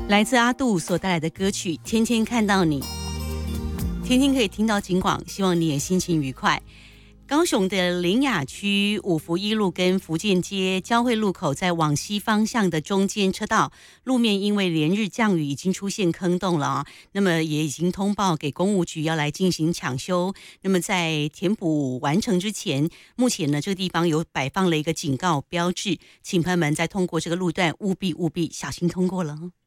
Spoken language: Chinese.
来自阿杜所带来的歌曲《天天看到你》，天天可以听到警广，希望你也心情愉快。高雄的苓雅区五福一路跟福建街交汇路口，在往西方向的中间车道，路面因为连日降雨已经出现坑洞了啊，那么也已经通报给公务局要来进行抢修。那么在填补完成之前，目前呢这个地方有摆放了一个警告标志，请朋友们在通过这个路段务必小心通过了。